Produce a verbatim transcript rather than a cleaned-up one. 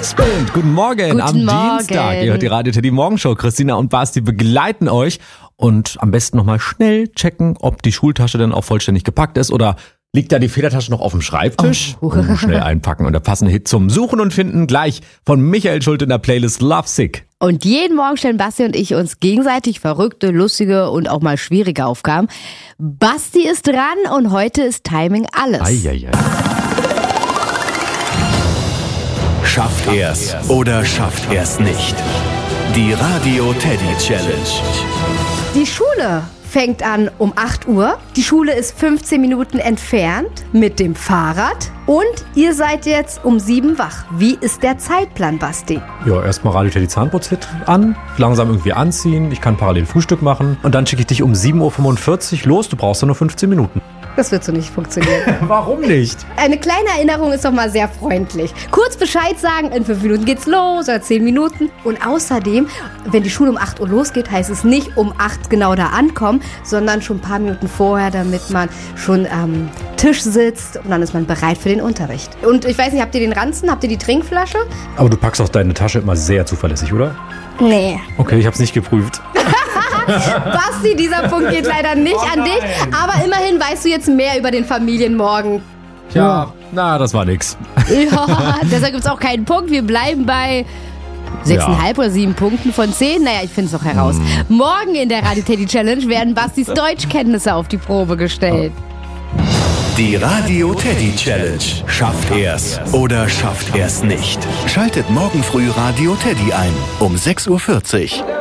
Glücksbild. Guten Morgen Guten am Morgen. Dienstag. Ihr hört die Radio Teddy Morgenshow. Christina und Basti begleiten euch. Und am besten nochmal schnell checken, ob die Schultasche dann auch vollständig gepackt ist oder liegt da die Federtasche noch auf dem Schreibtisch? Oh. Und schnell einpacken. Und der passende Hit zum Suchen und Finden gleich von Michael Schulte in der Playlist Love Sick. Und jeden Morgen stellen Basti und ich uns gegenseitig verrückte, lustige und auch mal schwierige Aufgaben. Basti ist dran und heute ist Timing alles. Eieiei. Schafft er's oder schafft er's nicht? Die Radio Teddy Challenge. Die Schule fängt an um acht Uhr. Die Schule ist fünfzehn Minuten entfernt mit dem Fahrrad. Und ihr seid jetzt um sieben wach. Wie ist der Zeitplan, Basti? Ja, erstmal Radio Teddy Zahnputzhit an, langsam irgendwie anziehen, ich kann parallel Frühstück machen und dann schicke ich dich um sieben Uhr fünfundvierzig los, du brauchst ja nur fünfzehn Minuten. Das wird so nicht funktionieren. Warum nicht? Eine kleine Erinnerung ist doch mal sehr freundlich. Kurz Bescheid sagen, in fünf Minuten geht's los oder zehn Minuten. Und außerdem, wenn die Schule um acht Uhr losgeht, heißt es nicht um acht genau da ankommen, sondern schon ein paar Minuten vorher, damit man schon am Tisch sitzt und dann ist man bereit für den Unterricht. Und ich weiß nicht, habt ihr den Ranzen? Habt ihr die Trinkflasche? Aber du packst auch deine Tasche immer sehr zuverlässig, oder? Nee. Okay, ich hab's nicht geprüft. Basti, dieser Punkt geht leider nicht Oh an dich. Aber immerhin weißt du jetzt mehr über den Familienmorgen. Ja, na, das war nix. Ja, deshalb gibt's auch keinen Punkt. Wir bleiben bei sechseinhalb oder sieben Punkten von zehn. Naja, ich finde es noch heraus. Mm. Morgen in der Radio Teddy Challenge werden Bastis Deutschkenntnisse auf die Probe gestellt. Die Radio Teddy Challenge. Schafft er's oder schafft er's nicht? Schaltet morgen früh Radio Teddy ein um sechs Uhr vierzig.